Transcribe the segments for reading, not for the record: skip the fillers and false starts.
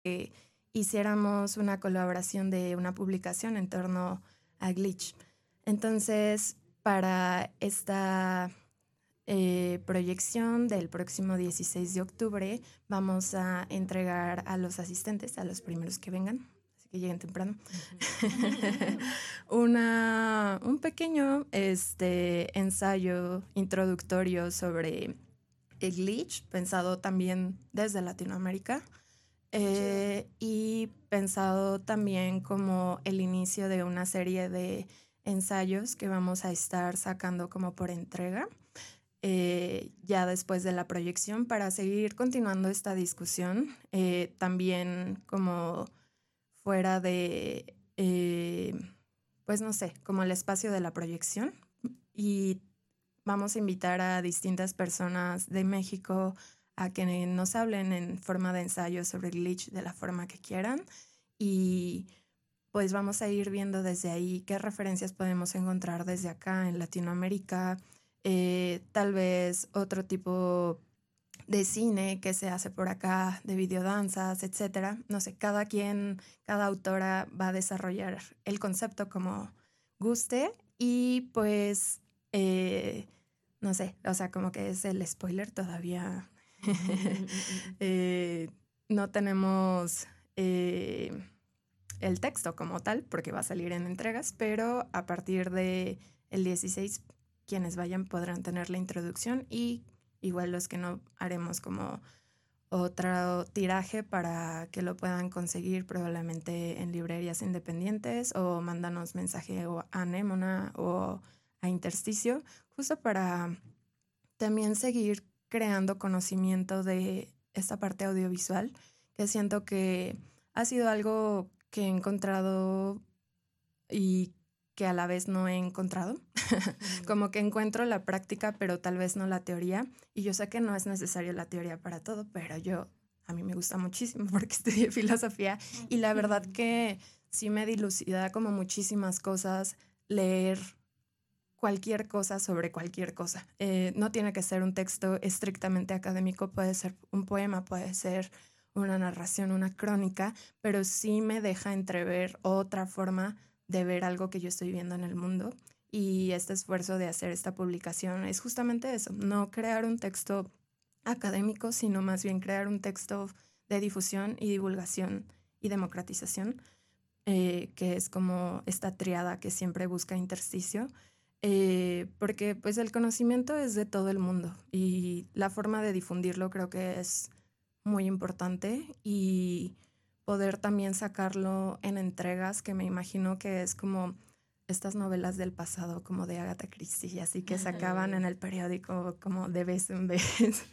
que hiciéramos una colaboración de una publicación en torno a Glitch. Entonces, para esta proyección del próximo 16 de octubre, vamos a entregar a los asistentes, a los primeros que vengan, así que lleguen temprano, un pequeño ensayo introductorio sobre el Glitch, pensado también desde Latinoamérica. Y pensado también como el inicio de una serie de ensayos que vamos a estar sacando como por entrega, ya después de la proyección, para seguir continuando esta discusión, también como fuera de, pues no sé, como el espacio de la proyección. Y vamos a invitar a distintas personas de México a que nos hablen en forma de ensayo sobre Glitch de la forma que quieran, y pues vamos a ir viendo desde ahí qué referencias podemos encontrar desde acá en Latinoamérica, tal vez otro tipo de cine que se hace por acá, de videodanzas, etcétera. No sé, cada autora va a desarrollar el concepto como guste, y pues no sé, o sea, como que es el spoiler todavía. No tenemos el texto como tal, porque va a salir en entregas, pero a partir de el 16, quienes vayan podrán tener la introducción, y igual los que no, haremos como otro tiraje para que lo puedan conseguir probablemente en librerías independientes, o mándanos mensaje o a Anémona o a Intersticio, justo para también seguir creando conocimiento de esta parte audiovisual, que siento que ha sido algo que he encontrado y que a la vez no he encontrado. Como que encuentro la práctica, pero tal vez no la teoría. Y yo sé que no es necesario la teoría para todo, pero a mí me gusta muchísimo porque estudié filosofía, y la verdad que sí me dilucida como muchísimas cosas leer cualquier cosa sobre cualquier cosa. No tiene que ser un texto estrictamente académico, puede ser un poema, puede ser una narración, una crónica, pero sí me deja entrever otra forma de ver algo que yo estoy viendo en el mundo. Y este esfuerzo de hacer esta publicación es justamente eso, no crear un texto académico, sino más bien crear un texto de difusión y divulgación y democratización, que es como esta triada que siempre busca Intersticio, porque pues el conocimiento es de todo el mundo, y la forma de difundirlo creo que es muy importante, y poder también sacarlo en entregas, que me imagino que es como estas novelas del pasado, como de Agatha Christie, así que sacaban en el periódico como de vez en vez.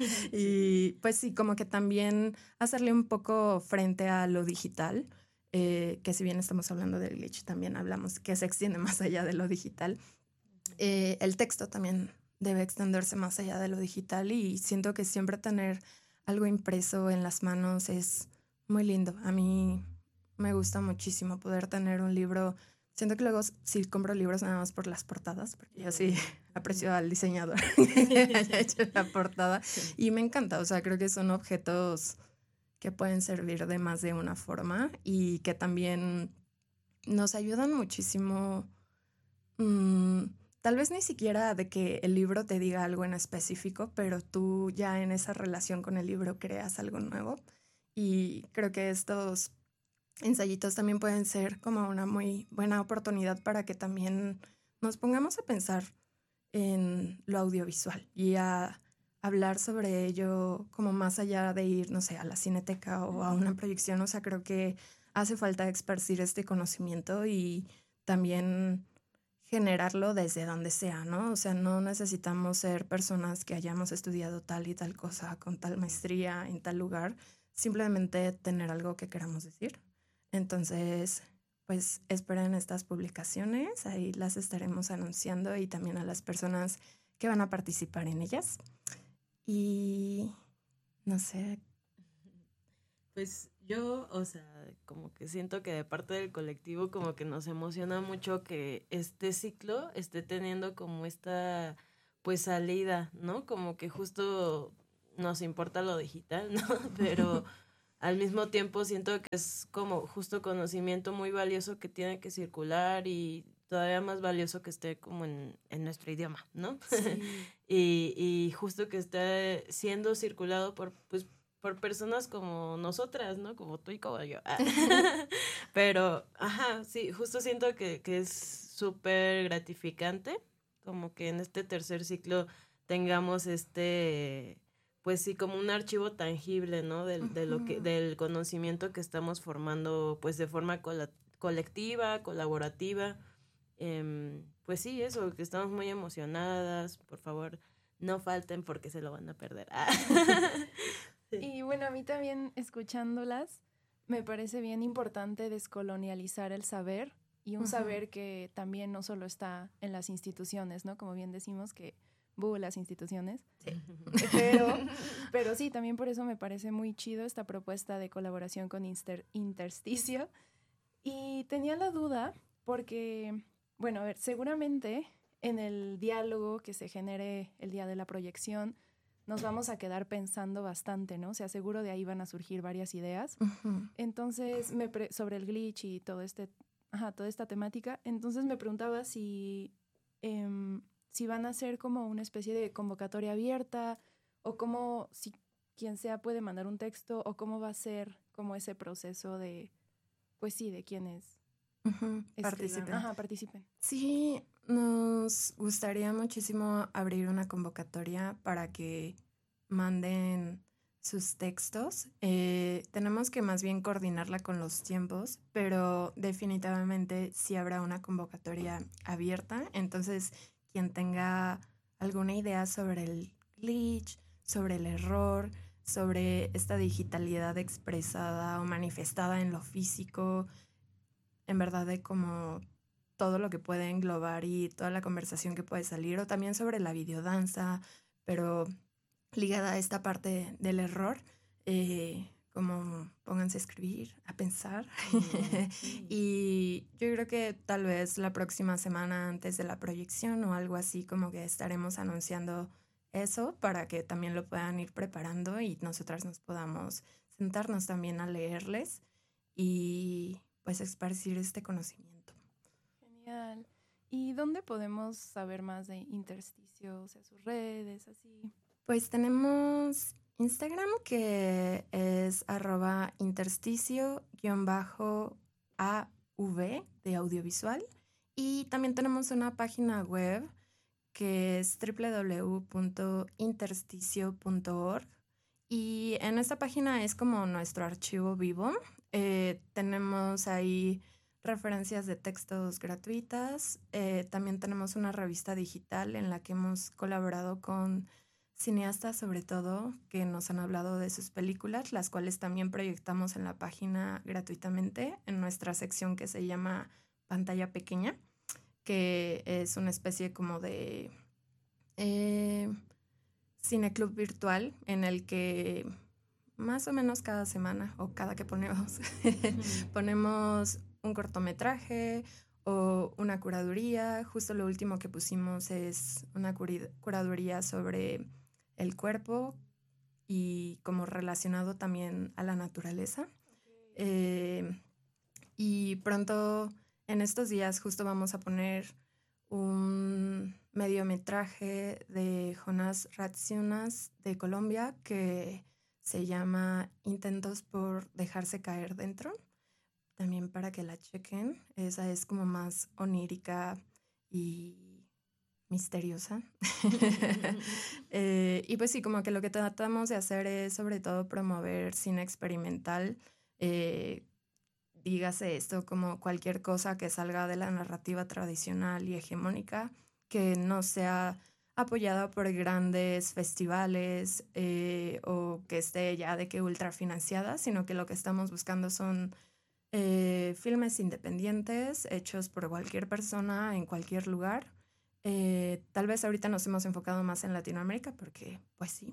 Y pues sí, como que también hacerle un poco frente a lo digital, que si bien estamos hablando del Glitch, también hablamos que se extiende más allá de lo digital. El texto también debe extenderse más allá de lo digital, y siento que siempre tener algo impreso en las manos es muy lindo. A mí me gusta muchísimo poder tener un libro. Siento que luego sí compro libros nada más por las portadas, porque yo sí aprecio al diseñador que haya hecho la portada, y me encanta. O sea, creo que son objetos que pueden servir de más de una forma, y que también nos ayudan muchísimo. mm, Tal vez ni siquiera de que el libro te diga algo en específico, pero tú ya en esa relación con el libro creas algo nuevo. Y creo que estos ensayitos también pueden ser como una muy buena oportunidad para que también nos pongamos a pensar en lo audiovisual y a hablar sobre ello, como más allá de ir, no sé, a la cineteca o a una proyección. O sea, creo que hace falta esparcir este conocimiento y también generarlo desde donde sea, ¿no? O sea, no necesitamos ser personas que hayamos estudiado tal y tal cosa con tal maestría en tal lugar, simplemente tener algo que queramos decir. Entonces, pues esperen estas publicaciones, ahí las estaremos anunciando, y también a las personas que van a participar en ellas. Y no sé. Pues yo, o sea, como que siento que de parte del colectivo como que nos emociona mucho que este ciclo esté teniendo como esta, pues, salida, ¿no? Como que justo nos importa lo digital, ¿no? Pero al mismo tiempo siento que es como justo conocimiento muy valioso que tiene que circular y todavía más valioso que esté como en nuestro idioma, ¿no? Sí. y justo que esté siendo circulado por personas como nosotras, ¿no? Como tú y como yo. Pero, ajá, sí, justo siento que es súper gratificante como que en este tercer ciclo tengamos pues sí, como un archivo tangible, ¿no? Del conocimiento que estamos formando, pues de forma colectiva, colaborativa. Pues sí, eso, que estamos muy emocionadas. Por favor, no falten porque se lo van a perder. Sí. Y bueno, a mí también escuchándolas, me parece bien importante descolonializar el saber y un saber que también no solo está en las instituciones, ¿no? Como bien decimos que las instituciones. Sí. Pero sí, también por eso me parece muy chido esta propuesta de colaboración con Intersticio. Y tenía la duda porque, bueno, a ver, seguramente en el diálogo que se genere el día de la proyección nos vamos a quedar pensando bastante, ¿no? O sea, seguro de ahí van a surgir varias ideas. Entonces, sobre el glitch y toda esta temática, entonces me preguntaba si van a ser como una especie de convocatoria abierta o como si quien sea puede mandar un texto o cómo va a ser como ese proceso de, pues sí, de quienes participen. Sí, nos gustaría muchísimo abrir una convocatoria para que manden sus textos. Tenemos que más bien coordinarla con los tiempos, pero definitivamente sí habrá una convocatoria abierta. Entonces, quien tenga alguna idea sobre el glitch, sobre el error, sobre esta digitalidad expresada o manifestada en lo físico, en verdad de como todo lo que puede englobar y toda la conversación que puede salir, o también sobre la videodanza, pero ligada a esta parte del error, como pónganse a escribir, a pensar. Y yo creo que tal vez la próxima semana antes de la proyección o algo así, como que estaremos anunciando eso para que también lo puedan ir preparando y nosotras nos podamos sentarnos también a leerles y pues esparcir este conocimiento. Genial. ¿Y dónde podemos saber más de Intersticio? O sea, sus redes, así. Pues tenemos Instagram, que es @intersticio_AV de audiovisual. Y también tenemos una página web que es www.intersticio.org. Y en esta página es como nuestro archivo vivo. Tenemos ahí referencias de textos gratuitas. También tenemos una revista digital en la que hemos colaborado con cineastas, sobre todo, que nos han hablado de sus películas, las cuales también proyectamos en la página gratuitamente en nuestra sección que se llama Pantalla Pequeña, que es una especie como de cineclub virtual en el que más o menos cada semana o cada que ponemos ponemos un cortometraje o una curaduría. Justo lo último que pusimos es una curaduría sobre el cuerpo y como relacionado también a la naturaleza. Y pronto en estos días justo vamos a poner un mediometraje de Jonás Ratsiunas de Colombia que se llama Intentos por dejarse caer dentro. También para que la chequen. Esa es como más onírica y misteriosa. Y pues sí, como que lo que tratamos de hacer es sobre todo promover cine experimental. Dígase esto como cualquier cosa que salga de la narrativa tradicional y hegemónica, que no sea apoyada por grandes festivales o que esté ya de que ultra financiada, sino que lo que estamos buscando son filmes independientes hechos por cualquier persona en cualquier lugar. Tal vez ahorita nos hemos enfocado más en Latinoamérica porque pues sí.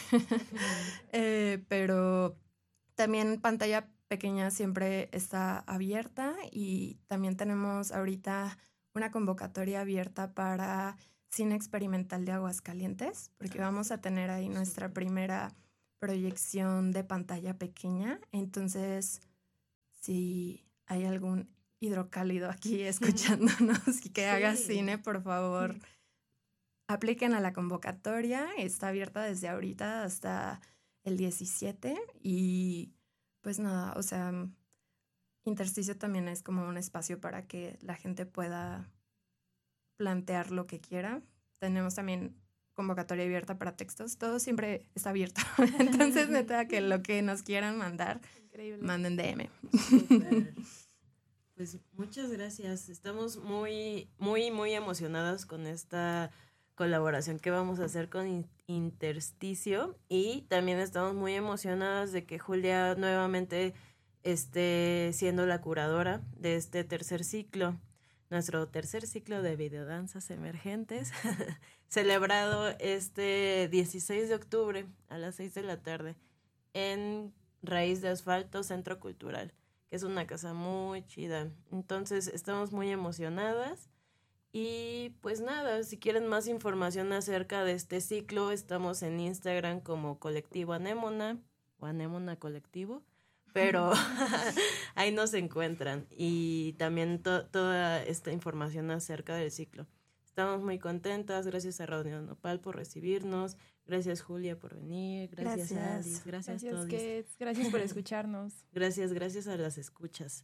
Pero también Pantalla Pequeña siempre está abierta y también tenemos ahorita una convocatoria abierta para cine experimental de Aguascalientes, porque vamos a tener ahí nuestra primera proyección de pantalla pequeña. Entonces, si hay algún hidrocálido aquí escuchándonos y que haga cine, por favor, apliquen a la convocatoria. Está abierta desde ahorita hasta el 17 y pues nada, o sea, Intersticio también es como un espacio para que la gente pueda plantear lo que quiera. Tenemos también convocatoria abierta para textos. Todo siempre está abierto. Entonces, neta, que lo que nos quieran mandar, increíble, manden DM. Super. Pues muchas gracias. Estamos muy, muy, muy emocionadas con esta colaboración que vamos a hacer con Intersticio, y también estamos muy emocionadas de que Julia nuevamente esté siendo la curadora de este tercer ciclo, nuestro tercer ciclo de videodanzas emergentes, celebrado este 16 de octubre a las 6 de la tarde en Raíz de Asfalto Centro Cultural, que es una casa muy chida. Entonces estamos muy emocionadas. Y pues nada, si quieren más información acerca de este ciclo, estamos en Instagram como Colectivo Anémona o Anémona Colectivo, pero ahí nos encuentran, y también toda esta información acerca del ciclo. Estamos muy contentas, gracias a Radio Nopal por recibirnos, gracias Julia por venir, gracias Alice, gracias a todos. Gracias por escucharnos. Gracias a las escuchas.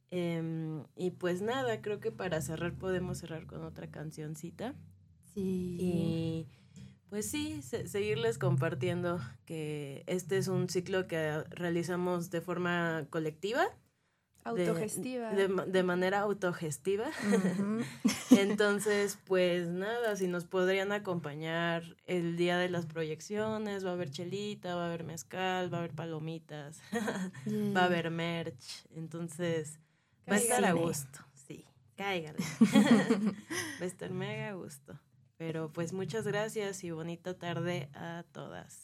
Y pues nada, creo que para cerrar podemos cerrar con otra cancioncita. Sí. Y pues sí, seguirles compartiendo que este es un ciclo que realizamos de forma colectiva. Autogestiva. De manera autogestiva. Uh-huh. Entonces, pues nada, si nos podrían acompañar el día de las proyecciones, va a haber chelita, va a haber mezcal, va a haber palomitas, va a haber merch. Entonces, va a estar a gusto. Sí, cáigale. Va a estar mega a gusto. Pero pues muchas gracias y bonita tarde a todas.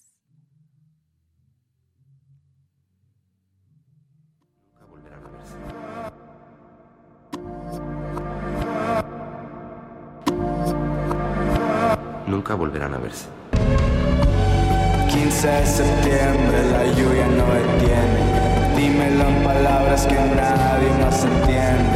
Nunca volverán a verse. 15 de septiembre, la lluvia no detiene. Dímelo en palabras que nadie más entiende.